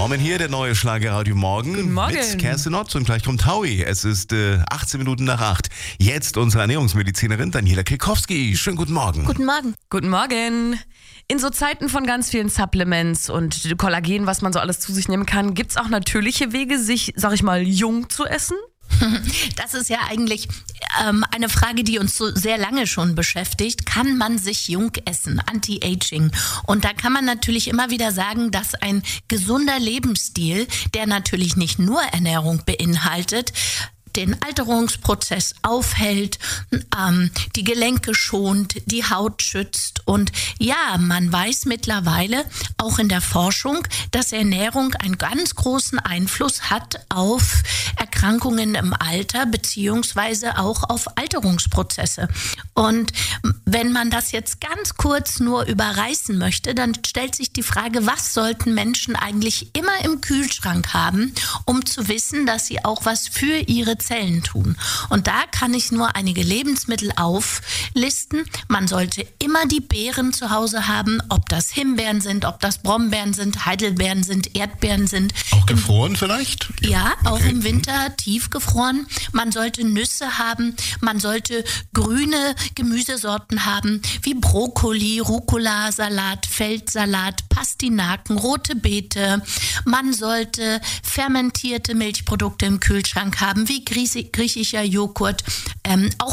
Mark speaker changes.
Speaker 1: Norman hier, der neue Schlagerradio Morgen.
Speaker 2: Guten Morgen.
Speaker 1: Mit Kerstin Notz und gleich kommt Taui. Es ist 18 Minuten nach 8. Jetzt unsere Ernährungsmedizinerin Daniela Kekowski. Schönen guten Morgen.
Speaker 3: Guten Morgen.
Speaker 2: Guten Morgen. In so Zeiten von ganz vielen Supplements und Kollagen, was man so alles zu sich nehmen kann, gibt's auch natürliche Wege, sich, sag ich mal, jung zu essen?
Speaker 3: Das ist ja eigentlich eine Frage, die uns so sehr lange schon beschäftigt. Kann man sich jung essen? Anti-Aging. Und da kann man natürlich immer wieder sagen, dass ein gesunder Lebensstil, der natürlich nicht nur Ernährung beinhaltet, den Alterungsprozess aufhält, die Gelenke schont, die Haut schützt. Und ja, man weiß mittlerweile auch in der Forschung, dass Ernährung einen ganz großen Einfluss hat auf Erkrankungen im Alter beziehungsweise auch auf Alterungsprozesse. Und wenn man das jetzt ganz kurz nur überreißen möchte, dann stellt sich die Frage, was sollten Menschen eigentlich immer im Kühlschrank haben, um zu wissen, dass sie auch was für ihre Zellen tun. Und da kann ich nur einige Lebensmittel auflisten. Man sollte immer die Beeren zu Hause haben, ob das Himbeeren sind, ob das Brombeeren sind, Heidelbeeren sind, Erdbeeren sind.
Speaker 1: Auch gefroren vielleicht?
Speaker 3: Ja, auch im Winter tiefgefroren. Man sollte Nüsse haben, man sollte grüne Gemüsesorten haben, wie Brokkoli, Rucola-Salat, Feldsalat, Pastinaken, rote Beete. Man sollte fermentierte Milchprodukte im Kühlschrank haben, wie griechischer Joghurt, auch